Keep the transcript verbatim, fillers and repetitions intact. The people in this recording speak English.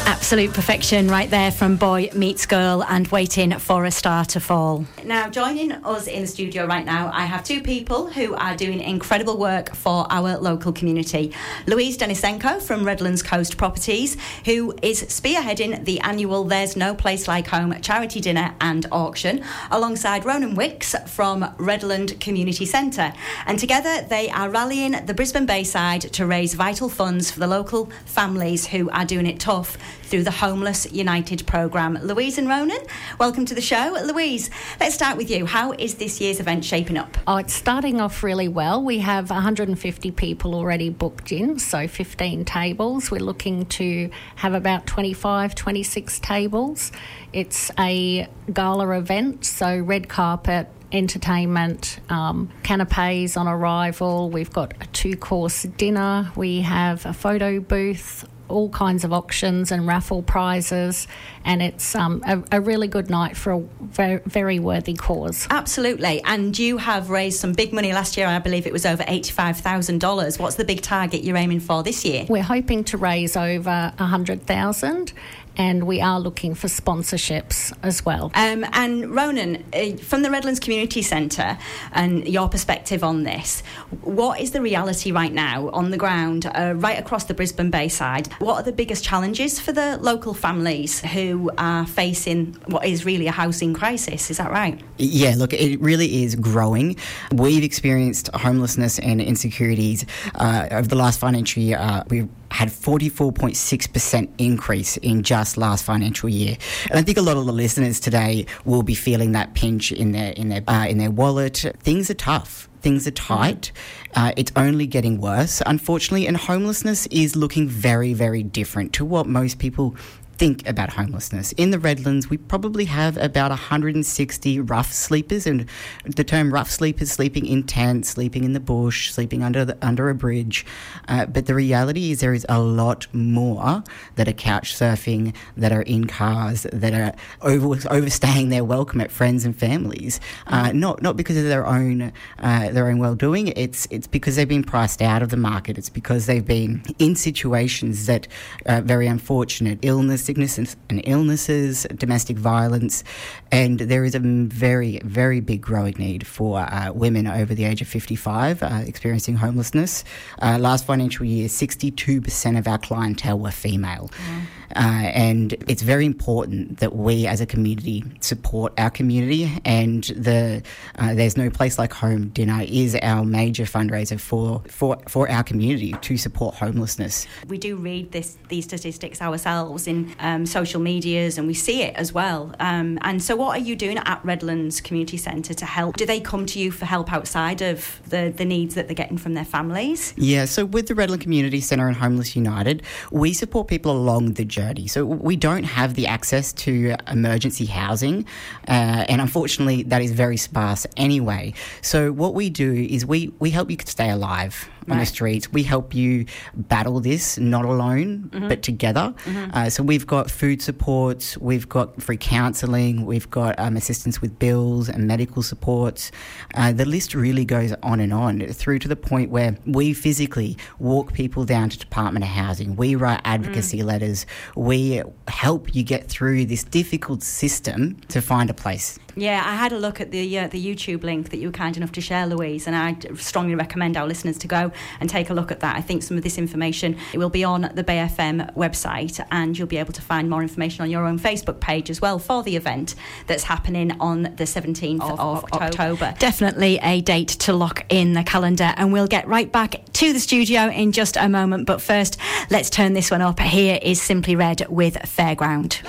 Absolute perfection right there from Boy Meets Girl and Waiting for a Star to Fall. Now, joining us in the studio right now, I have two people who are doing incredible work for our local community. Louise Denisenko from Redlands Coast Properties, who is spearheading the annual There's No Place Like Home charity dinner and auction, alongside Ronan Wicks from Redland Community Centre. And together they are rallying the Brisbane Bayside to raise vital funds for the local families who are doing it tough through the Homeless United programme. Louise and Ronan, welcome to the show. Louise, let's start with you. How is this year's event shaping up? Oh, it's starting off really well. We have one hundred fifty people already booked in, so fifteen tables. We're looking to have about twenty-five, twenty-six tables. It's a gala event, so red carpet, entertainment, um, canapes on arrival. We've got a two-course dinner. We have a photo booth, all kinds of auctions and raffle prizes, and it's um, a, a really good night for a very, very worthy cause. Absolutely. And you have raised some big money last year. I believe it was over eighty-five thousand dollars. What's the big target you're aiming for this year? We're hoping to raise over one hundred thousand dollars, and we are looking for sponsorships as well. Um, and Ronan, uh, from the Redlands Community Centre and your perspective on this, what is the reality right now on the ground, uh, right across the Brisbane Bayside? What are the biggest challenges for the local families who are facing what is really a housing crisis? Is that right? Yeah, look, it really is growing. We've experienced homelessness and insecurities uh, over the last financial year. Uh, we've had forty-four point six percent increase in just last financial year. And I think a lot of the listeners today will be feeling that pinch in their in their uh, in their wallet. Things are tough. Things are tight. Uh, it's only getting worse, unfortunately, and homelessness is looking very, very different to what most people think about homelessness. In the Redlands, we probably have about one hundred sixty rough sleepers, and the term rough sleepers, sleeping in tents, sleeping in the bush, sleeping under the, under a bridge. Uh, but the reality is there is a lot more that are couch surfing, that are in cars, that are over, overstaying their welcome at friends and families. Uh, not not because of their own uh, their own well-doing. It's it's because they've been priced out of the market. It's because they've been in situations that are very unfortunate, illness, sickness and illnesses, domestic violence, and there is a very, very big growing need for uh, women over the age of fifty-five uh, experiencing homelessness. Uh, last financial year, sixty-two percent of our clientele were female. Yeah. Uh, and it's very important that we as a community support our community, and the uh, There's No Place Like Home dinner is our major fundraiser for, for, for our community to support homelessness. We do read this these statistics ourselves in um, social medias, and we see it as well. Um, and so what are you doing at Redlands Community Centre to help? Do they come to you for help outside of the, the needs that they're getting from their families? Yeah, so with the Redland Community Centre and Homeless United, we support people along the journey. So we don't have the access to emergency housing, uh, and unfortunately that is very sparse anyway. So what we do is we, we help you stay alive on right. the streets. We help you battle this, not alone, mm-hmm. but together. Mm-hmm. Uh, so we've got food supports, we've got free counselling, we've got um, assistance with bills and medical supports. Uh, the list really goes on and on, through to the point where we physically walk people down to Department of Housing. We write advocacy mm. letters. We help you get through this difficult system to find a place. Yeah, I had a look at the uh, the YouTube link that you were kind enough to share, Louise, and I strongly recommend our listeners to go and take a look at that. I think some of this information it will be on the Bay F M website, and you'll be able to find more information on your own Facebook page as well for the event that's happening on the seventeenth of, of October. October. Definitely a date to lock in the calendar, and we'll get right back to the studio in just a moment. But first, let's turn this one up. Here is Simply Red with Fairground.